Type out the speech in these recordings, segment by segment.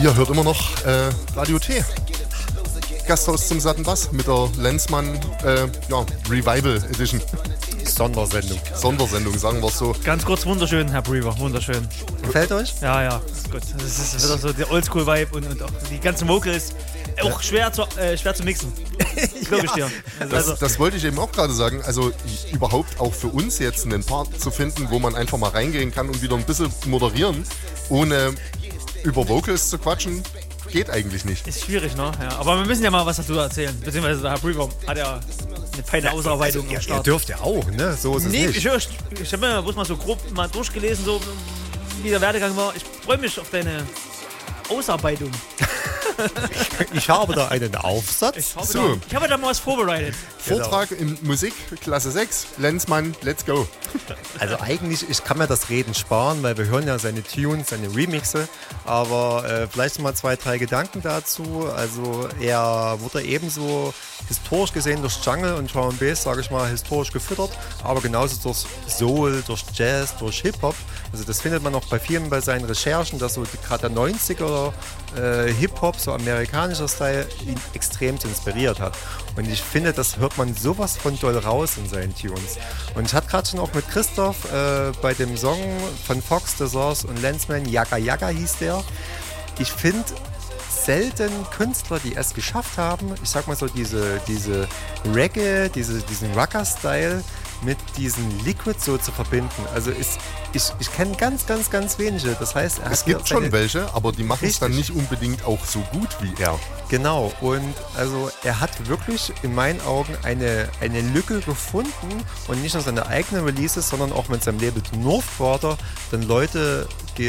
Ihr hört immer noch Radio T. Gasthaus zum satten Bass mit der Lenzmann Revival Edition. Sondersendung, sagen wir es so. Ganz kurz, wunderschön, Herr Brewer, wunderschön. Gefällt euch? Ja, ist gut. Das ist wieder so der Oldschool-Vibe und auch die ganzen Vocals. Auch schwer zu mixen. Glaube ich dir. Das wollte ich eben auch gerade sagen. Also überhaupt auch für uns jetzt einen Part zu finden, wo man einfach mal reingehen kann und wieder ein bisschen moderieren, ohne über Vocals zu quatschen, geht eigentlich nicht. Ist schwierig, ne? Ja. Aber wir müssen ja mal was dazu erzählen. Beziehungsweise der Herr Brewer hat ja eine feine Ausarbeitung am Start. Ihr dürft ja auch, ne? So ist es nicht. Ich habe mir bloß mal so grob mal durchgelesen, so wie der Werdegang war. Ich freue mich auf deine Ausarbeitung. Ich habe da einen Aufsatz. Ich habe da mal was vorbereitet. Vortrag in Musik, Klasse 6, Lenzmann, let's go. Also eigentlich, ich kann mir das Reden sparen, weil wir hören ja seine Tunes, seine Remixe, aber vielleicht mal 2, 3 Gedanken dazu. Also er wurde ebenso historisch gesehen durch Jungle und Drum & Bass, sage ich mal, historisch gefüttert, aber genauso durch Soul, durch Jazz, durch Hip-Hop. Also das findet man auch bei vielen bei seinen Recherchen, dass so gerade der 90er Hip-Hop, so amerikanischer Style, ihn extrem inspiriert hat. Und ich finde, das hört man sowas von doll raus in seinen Tunes. Und ich hatte gerade schon auch mit Christoph bei dem Song von Fox, The Source und Lenzman, Yaga Yaga hieß der. Ich finde selten Künstler, die es geschafft haben, ich sag mal so diese Reggae, diesen Rocker-Style mit diesen Liquid so zu verbinden. Also ich kenne ganz wenige. Das heißt, es gibt schon welche, aber die machen es dann nicht unbedingt auch so gut wie er. Genau, und also er hat wirklich in meinen Augen eine Lücke gefunden und nicht nur seine eigenen Releases, sondern auch mit seinem Label Northwater dann Leute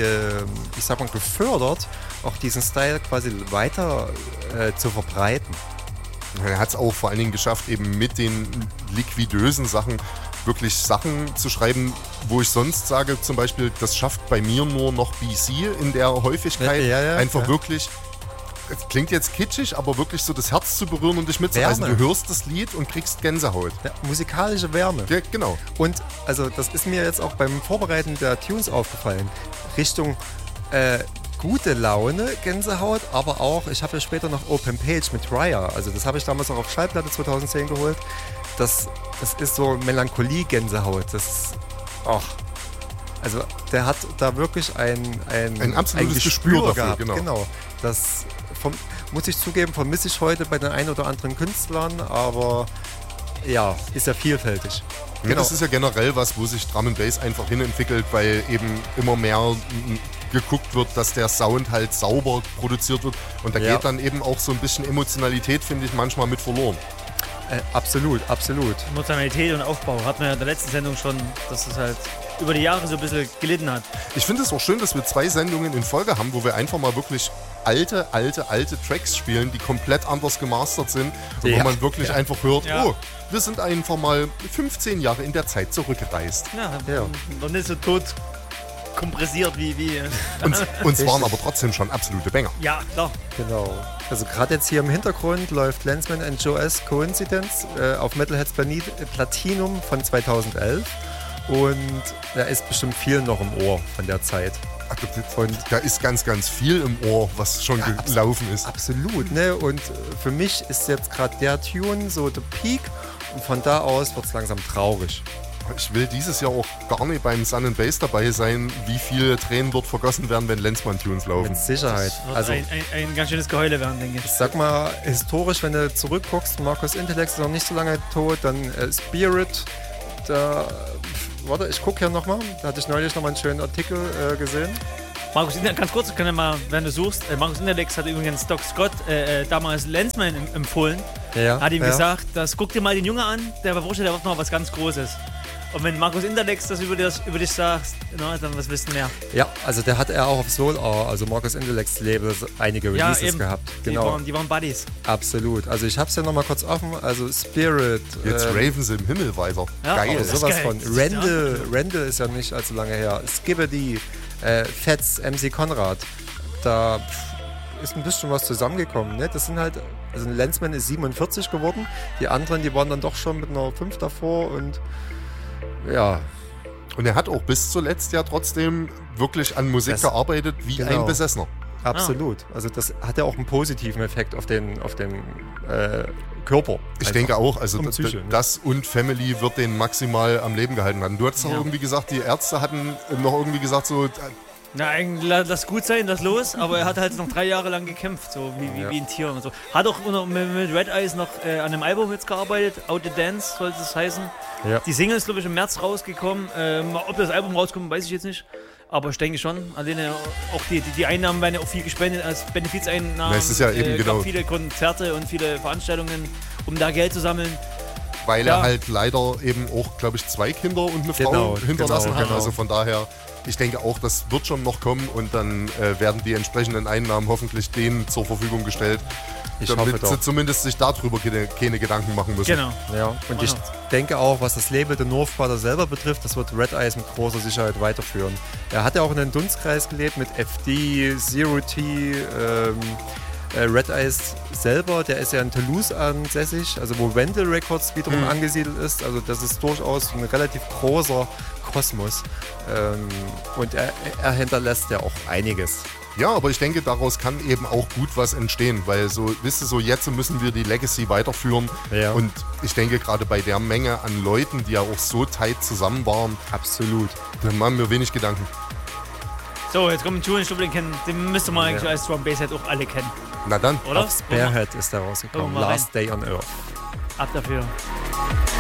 gefördert, auch diesen Style quasi weiter zu verbreiten. Er hat es auch vor allen Dingen geschafft, eben mit den liquidösen Sachen wirklich Sachen zu schreiben, wo ich sonst sage, zum Beispiel, das schafft bei mir nur noch BC in der Häufigkeit. Ja. Wirklich, es klingt jetzt kitschig, aber wirklich so das Herz zu berühren und dich mitzureißen. Du hörst das Lied und kriegst Gänsehaut. Ja, musikalische Wärme. Ja, genau. Und also das ist mir jetzt auch beim Vorbereiten der Tunes aufgefallen. Richtung gute Laune, Gänsehaut, aber auch, ich habe ja später noch Open Page mit Raya, also das habe ich damals auch auf Schallplatte 2010 geholt. Das ist so Melancholie-Gänsehaut. Also der hat da wirklich ein absolutes Gespür dafür gehabt. Genau. Das muss ich zugeben, vermisse ich heute bei den ein oder anderen Künstlern, aber ja, ist ja vielfältig. Ja, genau. Das ist ja generell was, wo sich Drum & Bass einfach hinentwickelt, weil eben immer mehr geguckt wird, dass der Sound halt sauber produziert wird. Und da geht dann eben auch so ein bisschen Emotionalität, finde ich, manchmal mit verloren. Absolut. Emotionalität und Aufbau hatten wir ja in der letzten Sendung schon, dass es halt über die Jahre so ein bisschen gelitten hat. Ich finde es auch schön, dass wir 2 Sendungen in Folge haben, wo wir einfach mal wirklich alte Tracks spielen, die komplett anders gemastert sind. Und wo man wirklich einfach hört, wir sind einfach mal 15 Jahre in der Zeit zurückgereist. Ja. Und nicht so tot kompressiert wie und es waren aber trotzdem schon absolute Banger. Ja, klar. Genau. Also gerade jetzt hier im Hintergrund läuft Lenzman and Joe S. Coincidence auf Metalheads Platinum von 2011 und da ist bestimmt viel noch im Ohr von der Zeit. Und da ist ganz viel im Ohr, was schon gelaufen ist. Absolut, ne? Und für mich ist jetzt gerade der Tune so der Peak und von da aus wird es langsam traurig. Ich will dieses Jahr auch gar nicht beim Sun & Bass dabei sein, wie viele Tränen dort vergossen werden, wenn Lenzmann-Tunes laufen. Mit Sicherheit. Das wird ein ganz schönes Geheule werden, denke ich. Ich sag mal, historisch, wenn du zurückguckst, Markus Intellect ist noch nicht so lange tot, dann Spirit, ich gucke hier nochmal, da hatte ich neulich nochmal einen schönen Artikel gesehen. Markus Intellect, ganz kurz, können wir mal, wenn du suchst, Markus Intellect hat übrigens Doc Scott damals Lenzman empfohlen. Hat ihm gesagt, guck dir mal den Junge an, der vorstellt, der wird noch was ganz Großes. Und wenn Markus Intellect das über dich sagt, dann was wissen wir. Ja, also der hat auch auf Soul, also Markus Intellects Label, einige Releases gehabt. Genau. Die waren Buddies. Absolut. Also ich hab's ja nochmal kurz offen. Also Spirit. Jetzt raven sie im Himmel weiter. Ja, geil. Sowas von. Randall ist ja nicht allzu lange her. Skibbity, Fats, MC Konrad. Da ist ein bisschen was zusammengekommen. Ne? Das sind halt, also Lenzman ist 47 geworden. Die anderen, die waren dann doch schon mit einer 5 davor und ja. Und er hat auch bis zuletzt ja trotzdem wirklich an Musik gearbeitet wie ein Besessener. Absolut. Also das hat ja auch einen positiven Effekt auf den Körper. Ich denke auch, also das und Family wird den maximal am Leben gehalten haben. Du hattest auch irgendwie gesagt, die Ärzte hatten noch irgendwie gesagt so... Na, eigentlich lass gut sein, lass los, aber er hat halt noch 3 Jahre lang gekämpft, so wie ein Tier und so. Hat auch mit Red Eyes noch an einem Album jetzt gearbeitet, Out the Dance sollte es heißen. Ja. Die Single ist, glaube ich, im März rausgekommen. Ob das Album rauskommt, weiß ich jetzt nicht. Aber ich denke schon, alleine auch die Einnahmen werden ja auch viel gespendet als Benefizeinnahmen. Es ist ja eben genau. Viele Konzerte und viele Veranstaltungen, um da Geld zu sammeln. Weil er halt leider eben auch, glaube ich, 2 Kinder und eine Frau hinterlassen hat. Also von daher, ich denke auch, das wird schon noch kommen und dann werden die entsprechenden Einnahmen hoffentlich denen zur Verfügung gestellt, damit sie zumindest sich darüber keine Gedanken machen müssen. Genau. Ja. Und ich denke auch, was das Label The North Brother selber betrifft, das wird Red Eyes mit großer Sicherheit weiterführen. Er hat ja auch in einem Dunstkreis gelebt mit FD, Zero T, Red Eyes selber, der ist ja in Toulouse ansässig, also wo Wendell Records wiederum angesiedelt ist. Also das ist durchaus ein relativ großer Kosmos. Und er hinterlässt ja auch einiges. Ja, aber ich denke, daraus kann eben auch gut was entstehen, weil so, wisst ihr, so jetzt müssen wir die Legacy weiterführen. Ja. Und ich denke, gerade bei der Menge an Leuten, die ja auch so tight zusammen waren, absolut, dann machen wir wenig Gedanken. So, jetzt kommt ein Tune, ich glaube, den müsste man eigentlich als Drum Bass halt auch alle kennen. Na dann. Oder? Auf Sparehead ist da rausgekommen. Last Day on Earth. Ab dafür.